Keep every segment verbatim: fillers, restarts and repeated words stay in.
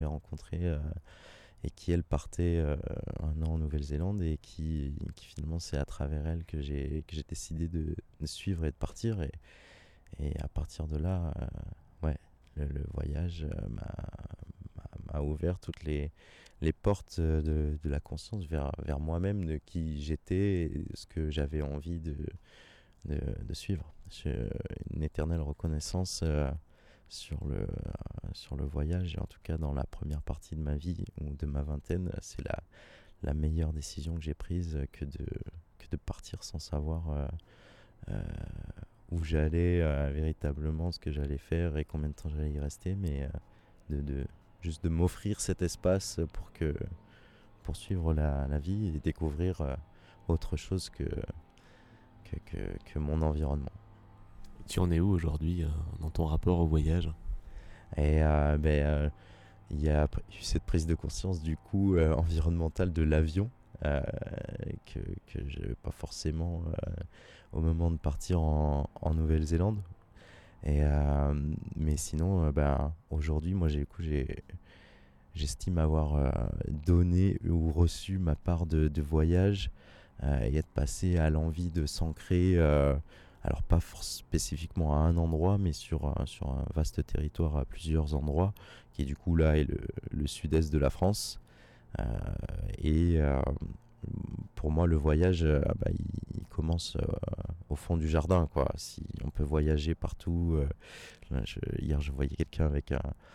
j'ai rencontré euh, et qui elle partait euh, un an en Nouvelle-Zélande et qui, qui finalement c'est à travers elle que j'ai, que j'ai décidé de, de suivre et de partir et, et à partir de là euh, ouais le, le voyage euh, m'a, m'a, m'a ouvert toutes les, les portes de, de la conscience vers, vers moi-même, de qui j'étais et ce que j'avais envie de, de, de suivre. J'ai une éternelle reconnaissance euh, sur le, euh, sur le voyage, et en tout cas dans la première partie de ma vie ou de ma vingtaine, c'est la, la meilleure décision que j'ai prise que de, que de partir sans savoir euh, euh, où j'allais euh, véritablement, ce que j'allais faire et combien de temps j'allais y rester, mais euh, de, de, juste de m'offrir cet espace pour que poursuivre la, la vie et découvrir euh, autre chose que, que, que, que mon environnement. Tu en es où aujourd'hui euh, dans ton rapport au voyage ? Et euh, ben, euh, il y a eu cette prise de conscience du coût euh, environnemental de l'avion euh, que, que je n'avais pas forcément euh, au moment de partir en, en Nouvelle-Zélande. Et, euh, mais sinon, euh, ben, aujourd'hui, moi, j'ai, j'ai, j'estime avoir euh, donné ou reçu ma part de, de voyage euh, et être passé à l'envie de s'ancrer, euh, alors pas spécifiquement à un endroit, mais sur, un, sur un vaste territoire à plusieurs endroits, qui du coup là est le, le sud-est de la France. Euh, et euh, pour moi, le voyage, euh, bah, il, il commence euh, au fond du jardin, quoi. Si on peut voyager partout, euh, là, je, hier je voyais quelqu'un avec un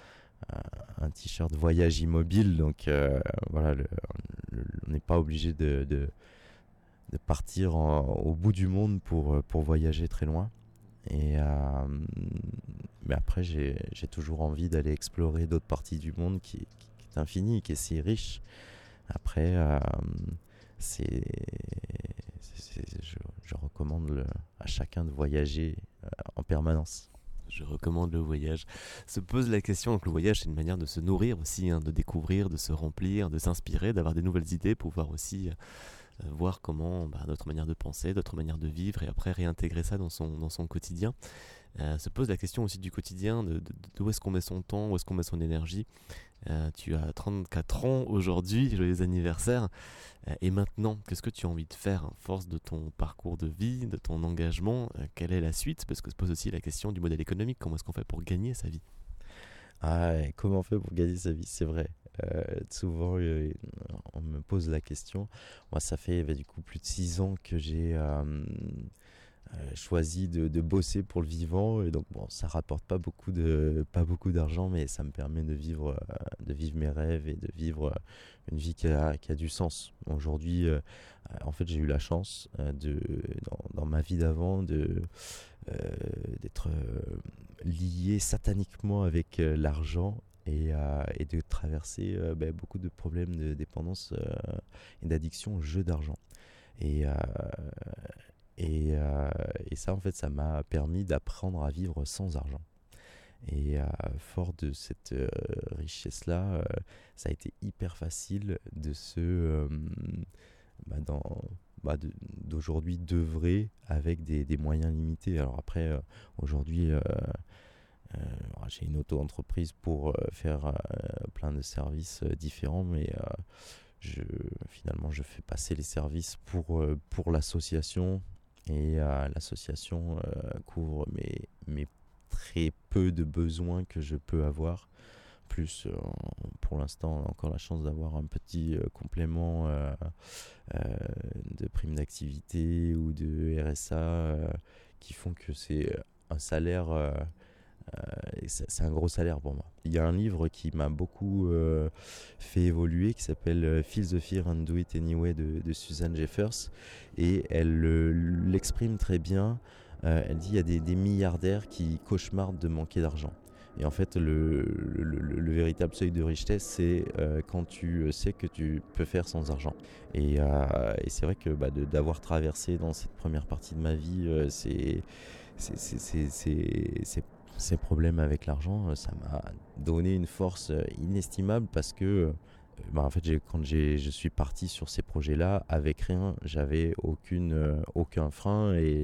un t-shirt voyage immobile, donc euh, voilà, le, le, on n'est pas obligé de, de, de partir en, au bout du monde pour, pour voyager très loin. Et euh, mais après, j'ai, j'ai toujours envie d'aller explorer d'autres parties du monde qui, qui, qui est infini, qui est si riche. Après, euh, c'est, c'est, c'est je, je recommande le, à chacun de voyager euh, en permanence. Je recommande le voyage. Se pose la question, donc le voyage c'est une manière de se nourrir aussi, hein, de découvrir, de se remplir, de s'inspirer, d'avoir des nouvelles idées, pouvoir aussi euh, voir comment bah, d'autres manières de penser, d'autres manières de vivre et après réintégrer ça dans son, dans son quotidien. Euh, se pose la question aussi du quotidien, de, de, d'où est-ce qu'on met son temps, où est-ce qu'on met son énergie. Euh, tu as trente-quatre ans aujourd'hui, joyeux anniversaire. Euh, et maintenant, qu'est-ce que tu as envie de faire, force de ton parcours de vie, de ton engagement euh, Quelle est la suite ? Parce que se pose aussi la question du modèle économique. Comment est-ce qu'on fait pour gagner sa vie ? Ah, comment on fait pour gagner sa vie ? C'est vrai. Euh, souvent, euh, on me pose la question. Moi, ça fait bah, du coup plus de six ans que j'ai euh, euh, choisi de, de bosser pour le vivant, et donc bon, ça rapporte pas beaucoup de, pas beaucoup d'argent, mais ça me permet de vivre, euh, de vivre mes rêves et de vivre euh, une vie qui a, qui a du sens. Aujourd'hui, euh, en fait, j'ai eu la chance euh, de, dans, dans ma vie d'avant, de euh, d'être euh, lié sataniquement avec euh, l'argent. Et, euh, et de traverser euh, bah, beaucoup de problèmes de dépendance euh, et d'addiction au jeu d'argent. Et, euh, et, euh, et ça, en fait, ça m'a permis d'apprendre à vivre sans argent. Et euh, fort de cette euh, richesse-là, euh, ça a été hyper facile de se, euh, bah, dans, bah, de, d'aujourd'hui, d'œuvrer avec des, des moyens limités. Alors après, euh, aujourd'hui, euh, euh, j'ai une auto-entreprise pour euh, faire euh, plein de services euh, différents, mais euh, je, finalement, je fais passer les services pour, euh, pour l'association. Et euh, l'association euh, couvre mes, mes très peu de besoins que je peux avoir. Plus, euh, pour l'instant, on a encore la chance d'avoir un petit euh, complément euh, euh, de prime d'activité ou de R S A euh, qui font que c'est un salaire, euh, euh, et c'est, c'est un gros salaire pour moi. Il y a un livre qui m'a beaucoup euh, fait évoluer qui s'appelle Feel the Fear and Do It Anyway de, de Susan Jeffers, et elle euh, l'exprime très bien. Euh, elle dit il y a des, des milliardaires qui cauchemardent de manquer d'argent. Et en fait, le, le, le, le véritable seuil de richesse, c'est euh, quand tu sais que tu peux faire sans argent. Et, euh, et c'est vrai que bah, de, d'avoir traversé dans cette première partie de ma vie euh, c'est, c'est, c'est, c'est, c'est, c'est, ces problèmes avec l'argent, ça m'a donné une force inestimable parce que bah en fait, j'ai, quand j'ai, je suis parti sur ces projets-là, avec rien, j'avais aucune, euh, aucun frein, et,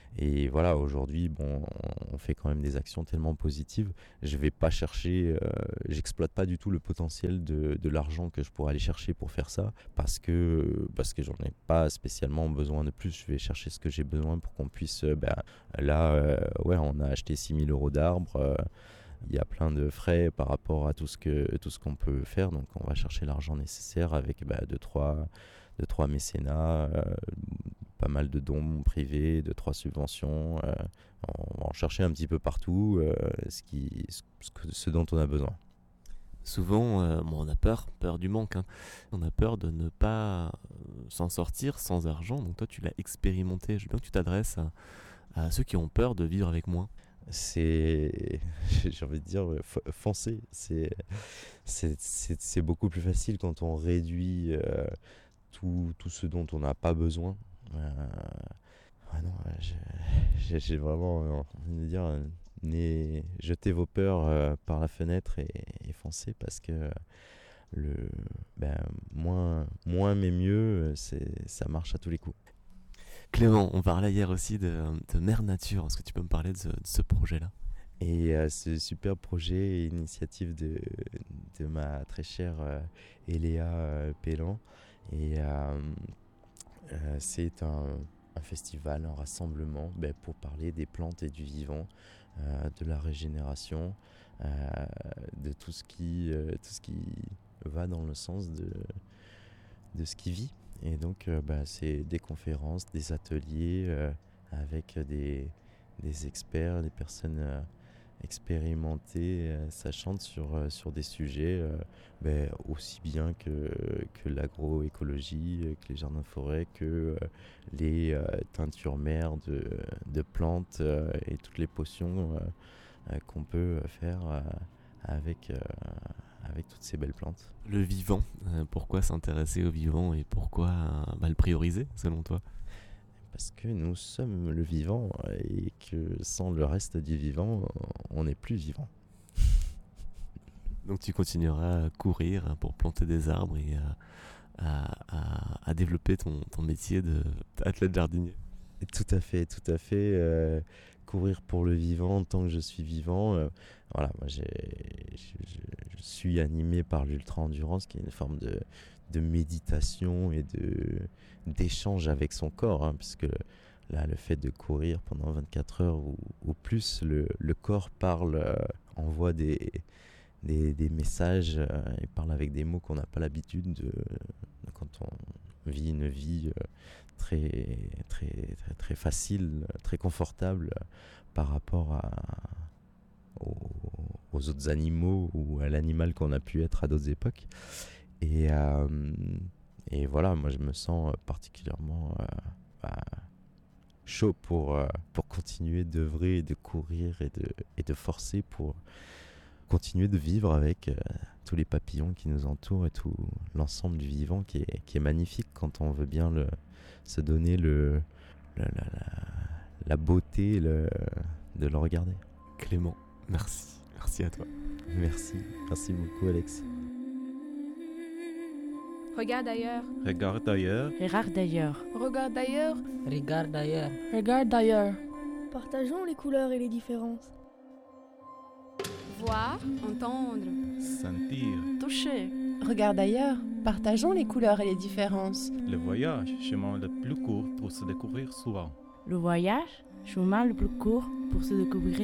Et voilà, aujourd'hui, bon, on fait quand même des actions tellement positives. Je vais pas chercher, euh, j'exploite pas du tout le potentiel de, de l'argent que je pourrais aller chercher pour faire ça, parce que parce que j'en ai pas spécialement besoin de plus. Je vais chercher ce que j'ai besoin pour qu'on puisse. Euh, ben, là, euh, ouais, on a acheté six mille euros d'arbres. Euh, il y a plein de frais par rapport à tout ce que tout ce qu'on peut faire, donc on va chercher l'argent nécessaire avec bah, deux trois deux trois mécénats, euh, pas mal de dons privés, deux trois subventions. Euh, on va en chercher un petit peu partout, euh, ce qui ce, que- ce dont on a besoin. Souvent, euh, bon, on a peur, peur du manque. Hein. On a peur de ne pas euh, s'en sortir sans argent. Donc toi, tu l'as expérimenté. Je veux bien que tu t'adresses à, à ceux qui ont peur de vivre avec moins. C'est, j'ai envie de dire, euh, fo- foncer. C'est, c'est, c'est, c'est beaucoup plus facile quand on réduit euh, tout, tout ce dont on n'a pas besoin. Euh, ah non, euh, j'ai, j'ai- j'ai vraiment euh, envie de dire, euh, né- jetez vos peurs euh, par la fenêtre et, et foncez parce que le, ben, moins, moins mais mieux, euh, c'est, ça marche à tous les coups. Clément, on parlait hier aussi de, de Mère Nature. Est-ce que tu peux me parler de ce, de ce projet-là? Et euh, ce super projet et initiative de, de ma très chère euh, Eléa euh, Pellan. Et euh, euh, c'est un, un festival, un rassemblement ben, pour parler des plantes et du vivant, euh, de la régénération, euh, de tout ce, qui, euh, tout ce qui va dans le sens de, de ce qui vit. Et donc, euh, bah, c'est des conférences, des ateliers euh, avec des, des experts, des personnes euh, expérimentées, euh, sachantes sur, euh, sur des sujets euh, ben, aussi bien que, que l'agroécologie, euh, que les jardins-forêts, que euh, les euh, teintures mères de, de plantes euh, et toutes les potions euh, euh, qu'on peut faire euh, avec, euh, avec toutes ces belles plantes. Le vivant. Euh, pourquoi s'intéresser au vivant et pourquoi euh, bah, le prioriser, selon toi? Parce que nous sommes le vivant et que sans le reste du vivant, on n'est plus vivant. Donc tu continueras à courir hein, pour planter des arbres et à, à- à- à développer ton, ton métier d'athlète jardinier. Et tout à fait, tout à fait. euh, courir pour le vivant tant que je suis vivant. euh, voilà, moi j'ai, je, je- je suis animé par l'ultra-endurance, qui est une forme de, de méditation et de, d'échange avec son corps. Hein, puisque là, le fait de courir pendant vingt-quatre heures ou, ou plus, le, le corps parle, euh, envoie des, des, des messages euh, et parle avec des mots qu'on n'a pas l'habitude de, de quand on vit une vie euh, très, très, très, très facile, très confortable euh, par rapport à, aux, aux autres animaux ou à l'animal qu'on a pu être à d'autres époques. Et, euh, et voilà, moi je me sens particulièrement euh, bah, chaud pour, euh, pour continuer d'œuvrer, et de courir et de, et de forcer pour continuer de vivre avec euh, tous les papillons qui nous entourent et tout l'ensemble du vivant qui est, qui est magnifique quand on veut bien le, se donner le, le- la, la- la beauté le- de le regarder. Clément, merci. Merci à toi. Merci, merci beaucoup Alex. Regarde ailleurs. Regarde ailleurs. Regarde d'ailleurs. Regarde ailleurs. Regarde ailleurs. Regarde d'ailleurs. Partageons les couleurs et les différences. Voir, entendre. Sentir. Toucher. Regarde ailleurs, partageons les couleurs et les différences. Le voyage, chemin le plus court pour se découvrir soi. Le voyage, chemin le plus court pour se découvrir